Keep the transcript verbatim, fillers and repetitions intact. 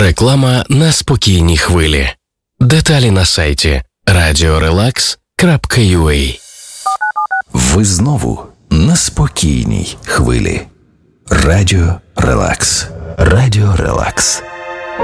Реклама на спокійній хвилі. Деталі на сайті радіо релакс крапка ю а. Ви знову на спокійній хвилі. Радіо Релакс. Радіо Релакс.